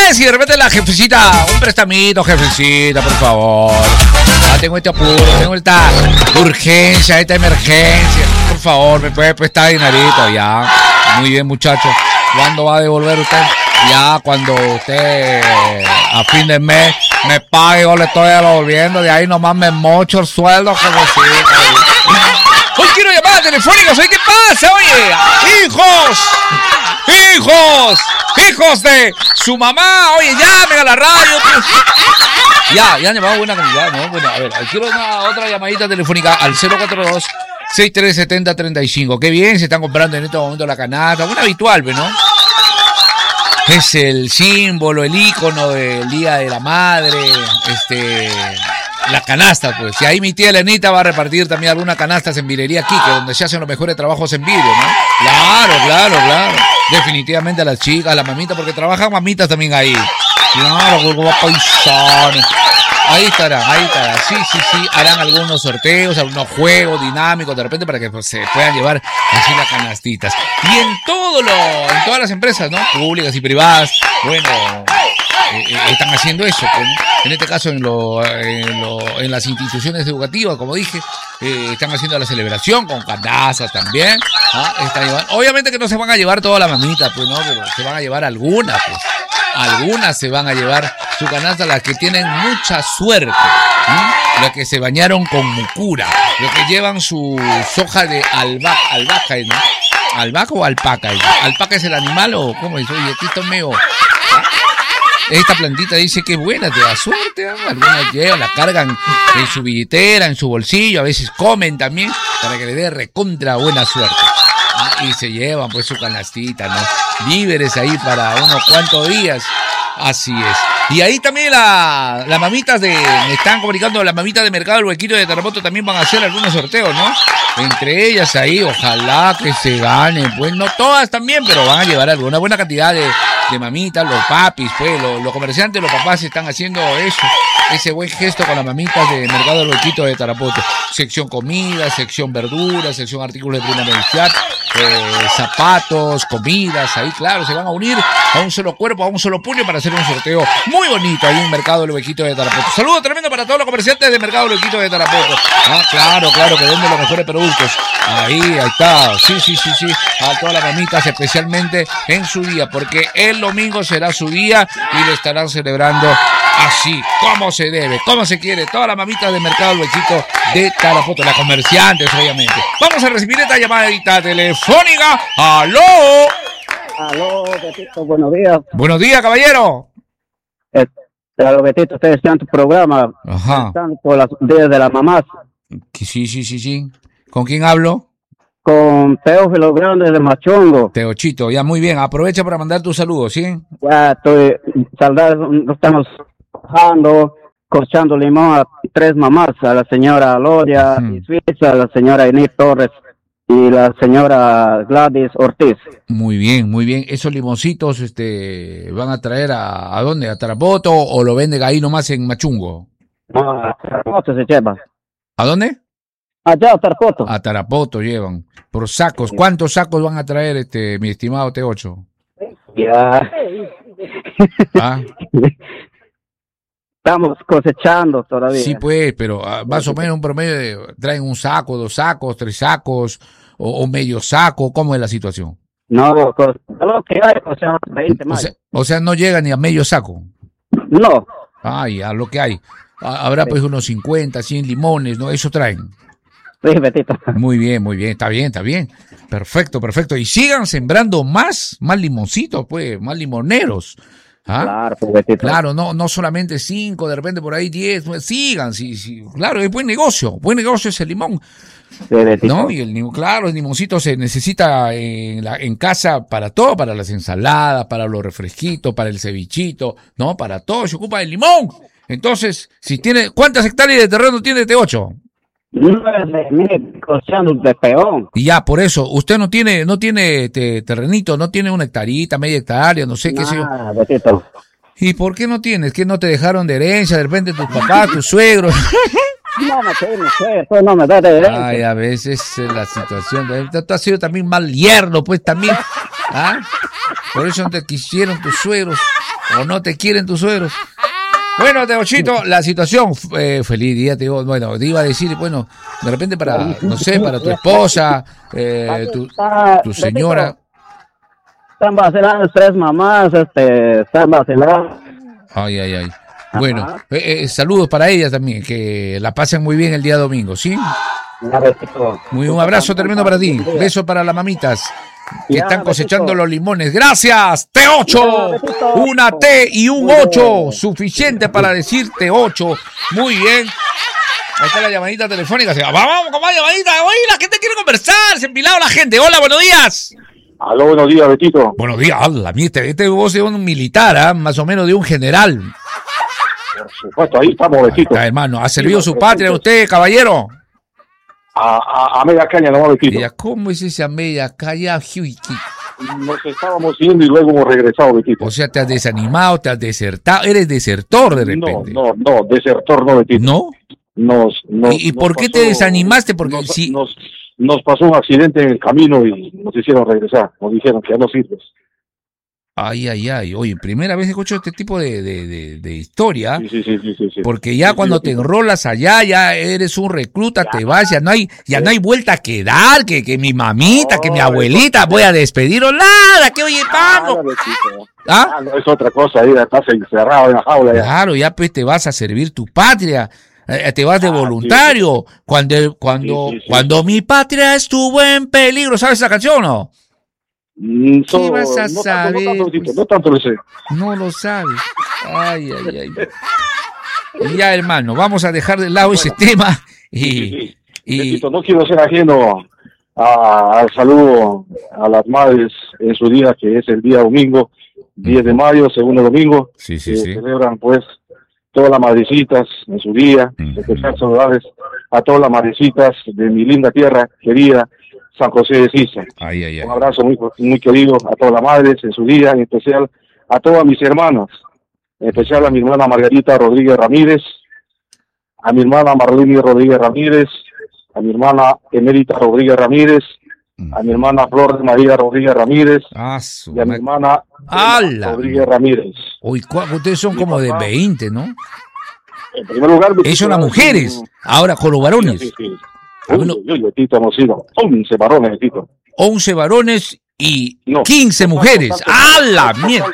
bien si de repente la jefecita, un prestamito, jefecita, por favor. Tengo este apuro, tengo esta urgencia, esta emergencia. Por favor, me puede prestar dinerito, ya. Muy bien, muchachos. ¿Cuándo va a devolver usted? Ya, cuando usted a fin de mes me pague, yo le estoy devolviendo. De ahí nomás me mocho el sueldo, jefecita. Hoy quiero llamadas telefónicas. ¿Oye qué pasa? Oye, hijos de su mamá. Oye, llamen a la radio. Pues. Ya han llamado buena cantidad, ¿no? Bueno, a ver, quiero otra llamadita telefónica al 042-6370-35. Qué bien, se están comprando en este momento la canasta. Un habitual, ¿no? Es el símbolo, el ícono del Día de la Madre, la canasta, pues. Y ahí mi tía Elenita va a repartir también algunas canastas en Vidrería Quique, donde se hacen los mejores trabajos en vidrio, ¿no? Claro. Definitivamente a las chicas, a las mamitas, porque trabajan mamitas también ahí. Claro, como paisanos. Ahí estarán. Sí. Harán algunos sorteos, algunos juegos dinámicos, de repente, para que pues, se puedan llevar así las canastitas. Y en todas las empresas, ¿no? Públicas y privadas, bueno, están haciendo eso. Pues, ¿no? En este caso, en las instituciones educativas, como dije, están haciendo la celebración con canastas también. Obviamente que no se van a llevar todas las mamitas, pues, ¿no? Pero se van a llevar algunas, pues. Algunas se van a llevar su canasta, las que tienen mucha suerte, las que se bañaron con mucura, los que llevan su soja de albahaca, ¿no? ¿Albahaca o alpaca? ¿Alpaca es el animal o cómo es? Oye, aquí está medio... Esta plantita dice que es buena, te da suerte, ¿no? Algunas llevan, la cargan en su billetera, en su bolsillo, a veces comen también, para que le dé recontra buena suerte. Y se llevan pues su canastita, ¿no? Víveres ahí para unos cuantos días. Así es. Y ahí también las mamitas me están comunicando, las mamitas de Mercado del Huequito de Tarapoto también van a hacer algunos sorteos, ¿no? Entre ellas ahí, ojalá que se ganen, pues no todas también, pero van a llevar alguna buena cantidad de mamitas, los papis, pues los comerciantes, los papás están haciendo eso, ese buen gesto con las mamitas de Mercado del Huequito de Tarapoto. Sección comida, sección verduras, sección artículos de primera necesidad, zapatos, comidas, ahí claro, se van a unir a un solo cuerpo, a un solo puño para hacer un sorteo muy bonito ahí en Mercado del Huequito de Tarapoto. Saludo tremendo para todos los comerciantes de Mercado del Huequito de Tarapoto. Claro, que venden los mejores productos. Ahí está, sí. A todas las mamitas, especialmente en su día, porque el domingo será su día y lo estarán celebrando así, como se debe, como se quiere. Todas las mamitas de Mercado del Huequito de Tarapoto, las comerciantes, obviamente. Vamos a recibir esta llamadita telefónica. ¡Aló! Aló, Betito, buenos días. Buenos días, caballero. Aló, Betito, ustedes están en tu programa. Ajá. Están por las días de las mamás. Sí. ¿Con quién hablo? Con Teófilo Grande de Machongo. Teochito, ya muy bien. Aprovecha para mandar tus saludos, ¿sí? Ya estoy, estamos trabajando, corchando limón a 3 mamás, a la señora Loria Suiza, a la señora Enid Torres y la señora Gladys Ortiz. Muy bien. ¿Esos limoncitos van a traer a dónde? ¿A Tarapoto o lo venden ahí nomás en Machungo? No, a Tarapoto se lleva. ¿A dónde? Allá, a Tarapoto. A Tarapoto llevan. Por sacos. ¿Cuántos sacos van a traer, mi estimado T8? Ya. ¿Ah? Estamos cosechando todavía. Sí, pues, pero más o menos un promedio traen un saco, 2 sacos, 3 sacos o medio saco. ¿Cómo es la situación? No, lo que hay, o sea, 20 más. O sea, no llega ni a medio saco. No. Ya lo que hay. Habrá pues unos 50, 100 limones, ¿no? Eso traen. Sí, Betito. Muy bien. Está bien. Perfecto. Y sigan sembrando más limoncitos, pues, más limoneros. Claro, pues, Betito. Claro, no solamente 5, de repente por ahí 10, pues, sigan, sí. Claro, es buen negocio es el limón. Sí, Betito. ¿No? Y el limoncito se necesita en casa para todo, para las ensaladas, para los refresquitos, para el cevichito, ¿no? Para todo se ocupa el limón. Entonces, ¿cuántas hectáreas de terreno tiene T8? 9.000 cosechando de peón. Y ya, por eso, usted no tiene terrenito, no tiene una hectarita, media hectárea, no sé qué sé yo. Betito. ¿Y por qué no tienes? ¿Qué no te dejaron de herencia? De repente tus papás, tus suegros. No sé, pues no me da de herencia. Ay, a veces la situación. Tú has sido también mal yerno, pues también. Por eso no te quisieron tus suegros. ¿O no te quieren tus suegros? Bueno, Teochito, la situación, feliz día, te digo, bueno, te iba a decir, bueno, de repente para, no sé, para tu esposa, tu señora. Están vacilando 3 mamás, están vacilando. Ay. Bueno, saludos para ellas también, que la pasen muy bien el día domingo, ¿sí? Un abrazo tremendo para ti, beso para las mamitas que están cosechando los limones. Gracias, T8, una T y un 8, suficiente para decir T8. Muy bien. Ahí está la llamadita telefónica. Vamos con más llamadita. Oye, la gente quiere conversar, se ha empilado la gente. Hola, buenos días. Aló, buenos días, Betito. Buenos días, este voz de un militar, más o menos de un general. Por supuesto, ahí estamos, Betito. Acá, hermano, ¿ha servido su patria usted, caballero? A media caña, no, Betito. ¿Cómo es ese a media caña? Nos estábamos yendo y luego hemos regresado, Betito. O sea, te has desanimado, te has desertado, eres desertor de repente. No, desertor no, Betito. ¿No? ¿Y por qué te desanimaste? Porque nos pasó un accidente en el camino y nos hicieron regresar. Nos dijeron que ya no sirves. Ay. Oye, primera vez escucho este tipo de historia. Sí. Porque ya cuando te enrolas allá, ya eres un recluta, te vas, ya no hay vuelta a quedar, que mi mamita, que mi abuelita, voy a despedir o nada, que oye, vamos. No, es otra cosa, ahí estás encerrado en la jaula. Claro, ya pues te vas a servir tu patria. Te vas de voluntario. Sí. Cuando mi patria estuvo en peligro, ¿sabes esa canción o no? ¿Qué vas a saber? No tanto lo sé. No lo sabes. Ay. Y ya, hermano, vamos a dejar de lado ese tema. Y no quiero ser ajeno al saludo a las madres en su día, que es el día domingo, 10 de mayo, segundo domingo. Sí. Celebran, pues, todas las madrecitas en su día. Especial saludarles a todas las madrecitas de mi linda tierra querida, San José de Sisa. Un abrazo muy querido a todas las madres en su día, en especial a todas mis hermanas, en especial a mi hermana Margarita Rodríguez Ramírez, a mi hermana Marlene Rodríguez Ramírez, a mi hermana Emérita Rodríguez Ramírez, a mi hermana Flor María Rodríguez Ramírez y a mi hermana Rodríguez Ramírez. Uy, ustedes son como de 20, ¿no? En primer lugar... Eso son las mujeres, ahora con los varones. Sí. Tito, hemos sido 11 varones, Tito. 11 varones y 15 mujeres. ¡A la mierda!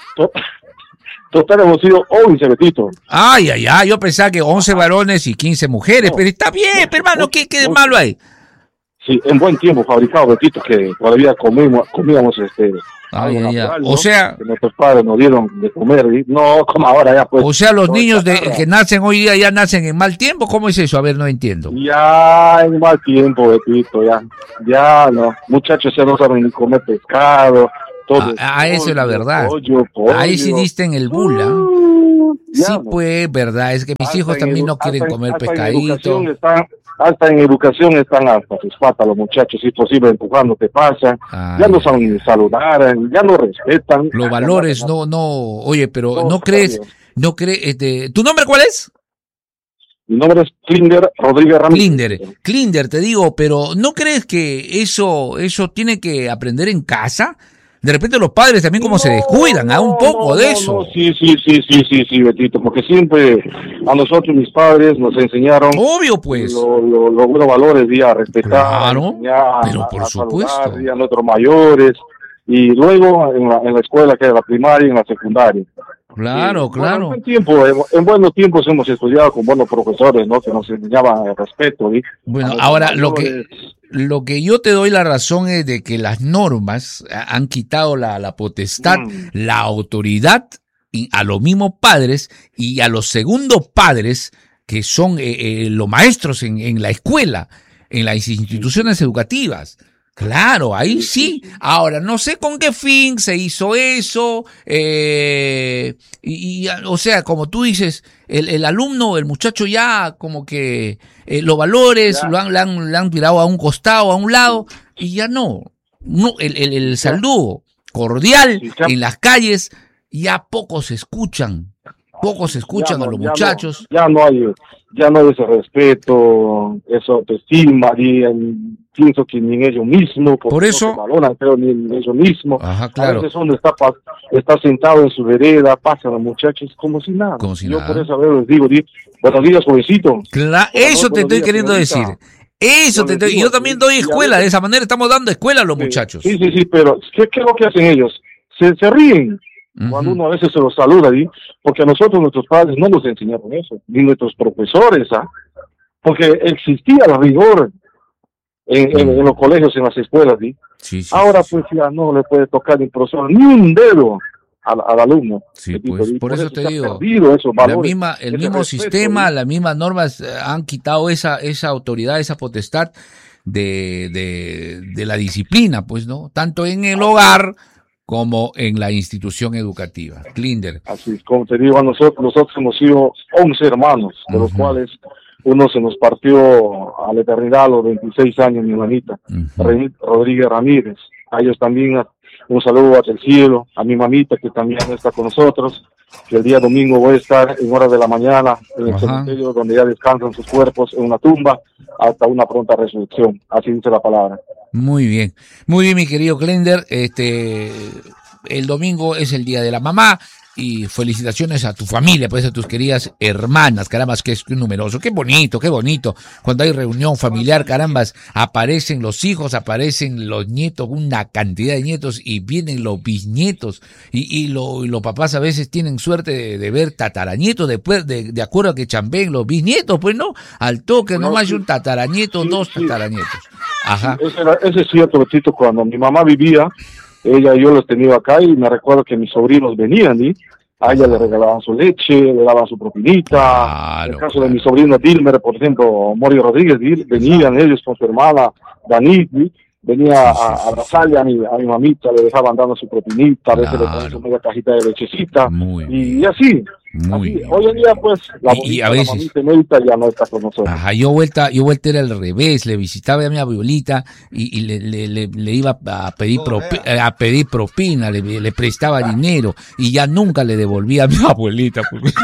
Total hemos sido 11, Betito. Ay, yo pensaba que 11 varones y 15 mujeres, pero está bien, hermano, ¿qué de malo hay? Sí, en buen tiempo fabricado, Betito, que todavía comíamos natural, ¿no? O sea, que nuestros padres nos dieron de comer, no como ahora ya pues. O sea, los niños que nacen hoy día ya nacen en mal tiempo, ¿cómo es eso? A ver, no entiendo. Ya en mal tiempo, Betito, ya no, muchachos ya no saben ni comer pescado. Eso es la verdad. Pollo. Ahí sí diste en el bula. Sí, pues, verdad, es que mis hijos también no quieren comer pescadito. Hasta en educación están hasta sus patas los muchachos, si es posible empujando te pasa, ya no saben saludar, ya no respetan. Los valores no, oye, pero no crees, ¿tu nombre cuál es? Mi nombre es Klinder Rodríguez Ramírez. Klinder, te digo, pero ¿no crees que eso tiene que aprender en casa? De repente los padres también como se descuidan, un poco de eso. Sí, Betito, porque siempre a nosotros, mis padres, nos enseñaron... Obvio, pues. Los buenos valores, a respetar, claro, pero por supuesto. Saludar, a nuestros mayores, y luego en la escuela, que es la primaria y en la secundaria. Claro. Bueno, en buenos tiempos hemos estudiado con buenos profesores, ¿no? Que nos enseñaban el respeto. Bueno, ahora lo que yo te doy la razón es de que las normas han quitado la potestad, la autoridad a los mismos padres y a los segundos padres que son los maestros en la escuela, en las instituciones educativas. Claro, ahí sí. Ahora, no sé con qué fin se hizo eso, o sea, como tú dices, el alumno, el muchacho ya como que los valores le han tirado a un costado, a un lado, y ya no el saludo cordial en las calles ya pocos escuchan. pocos escuchan a los muchachos. Ya no hay ese respeto, esa autoestima, pienso que ni en ellos mismos, por eso, no valoran, pero ni en ellos mismos. Ajá, claro. A veces uno está sentado en su vereda, pasan los muchachos como si nada. Por eso a veces les digo, buenos días, jovencito. Eso te estoy queriendo decir. Yo también doy escuela, de esa manera estamos dando escuela a los muchachos. Sí, pero ¿qué es lo que hacen ellos? Se ríen. Cuando uno a veces se los saluda, porque a nosotros nuestros padres no nos enseñaron eso, ni nuestros profesores, porque existía el rigor en los colegios, en las escuelas, ahora pues ya no le puede tocar el profesor ni un dedo al alumno. Sí, pues, por eso te digo, el mismo sistema, las mismas normas han quitado esa autoridad, esa potestad de la disciplina, pues, ¿no? Tanto en el hogar como en la institución educativa. Klinder. Así es, como te digo, nosotros hemos sido 11 hermanos, de los cuales uno se nos partió a la eternidad a los 26 años, mi hermanita, Rodríguez Ramírez. A ellos también un saludo hacia el cielo, a mi mamita que también está con nosotros, que el día domingo voy a estar en horas de la mañana en el cementerio donde ya descansan sus cuerpos en una tumba hasta una pronta resurrección. Así dice la palabra. Muy bien, mi querido Klinder. El domingo es el día de la mamá y felicitaciones a tu familia, pues a tus queridas hermanas, carambas, que es numeroso, qué bonito, cuando hay reunión familiar, carambas, aparecen los hijos, aparecen los nietos, una cantidad de nietos y vienen los bisnietos y los papás a veces tienen suerte de ver tataranietos después de acuerdo a que chambeen los bisnietos, pues no, al toque nomás un tataranieto, dos tataranietos. Ajá. Ese es cierto, Betito, cuando mi mamá vivía, ella y yo los tenía acá y me recuerdo que mis sobrinos venían a ella le regalaban su leche, le daban su propinita. En el caso de mi sobrino Dilmer, por ejemplo, Mori Rodríguez, venían ellos con su hermana Danit, venía a abrazarle a mi mamita, le dejaban dando su propinita, a veces le ponían su media cajita de lechecita, y así. Hoy en día, pues, a veces, la mamita emérita ya no está con nosotros. Ajá, yo vuelta era al revés, le visitaba a mi abuelita y le iba a pedir propina, le prestaba dinero y ya nunca le devolvía a mi abuelita.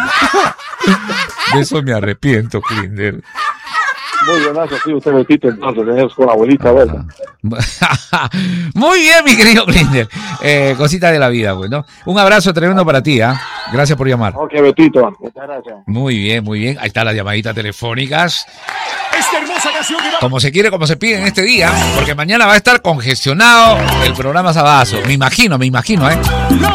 De eso me arrepiento, Klinder. Muy bien, así usted, Betito, entonces, tenemos con la abuelita, ¿verdad? Muy bien, mi querido Klinder. Cosita de la vida, pues, ¿no? Un abrazo tremendo para ti, Gracias por llamar. Ok, Betito, muchas gracias. Muy bien. Ahí están las llamaditas telefónicas. Esta hermosa canción que como se quiere, como se pide en este día, porque mañana va a estar congestionado el programa Sabazo. Me imagino,